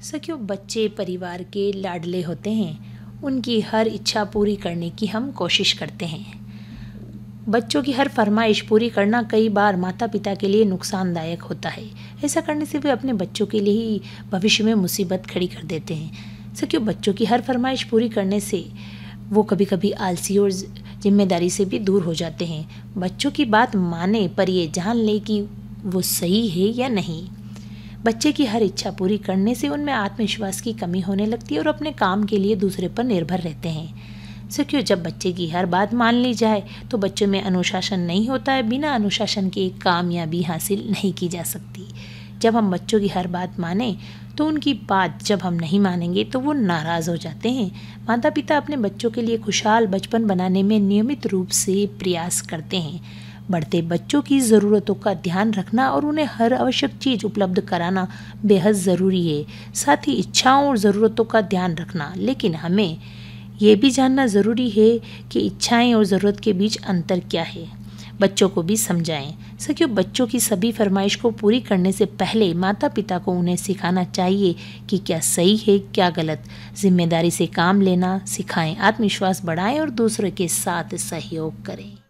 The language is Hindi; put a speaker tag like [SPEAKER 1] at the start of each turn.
[SPEAKER 1] सखियों, बच्चे परिवार के लाडले होते हैं। उनकी हर इच्छा पूरी करने की हम कोशिश करते हैं। बच्चों की हर फरमाइश पूरी करना कई बार माता पिता के लिए नुकसानदायक होता है। ऐसा करने से वे अपने बच्चों के लिए ही भविष्य में मुसीबत खड़ी कर देते हैं। सखियों, बच्चों की हर फरमाइश पूरी करने से वो कभी कभी आलसी और जिम्मेदारी से भी दूर हो जाते हैं। बच्चों की बात माने पर ये जान ले कि वो सही है या नहीं। बच्चे की हर इच्छा पूरी करने से उनमें आत्मविश्वास की कमी होने लगती है और अपने काम के लिए दूसरे पर निर्भर रहते हैं। सखियों, जब बच्चे की हर बात मान ली जाए तो बच्चों में अनुशासन नहीं होता है। बिना अनुशासन के कामयाबी हासिल नहीं की जा सकती। जब हम बच्चों की हर बात माने तो उनकी बात जब हम नहीं मानेंगे तो वो नाराज़ हो जाते हैं। माता पिता अपने बच्चों के लिए खुशहाल बचपन बनाने में नियमित रूप से प्रयास करते हैं। बढ़ते बच्चों की ज़रूरतों का ध्यान रखना और उन्हें हर आवश्यक चीज़ उपलब्ध कराना बेहद ज़रूरी है। साथ ही इच्छाओं और ज़रूरतों का ध्यान रखना, लेकिन हमें ये भी जानना ज़रूरी है कि इच्छाएं और ज़रूरत के बीच अंतर क्या है। बच्चों को भी समझाएं। सखियों, बच्चों की सभी फरमाइश को पूरी करने से पहले माता पिता को उन्हें सिखाना चाहिए कि क्या सही है क्या गलत। जिम्मेदारी से काम लेना सिखाएं, आत्मविश्वास बढ़ाएं और दूसरों के साथ सहयोग करें।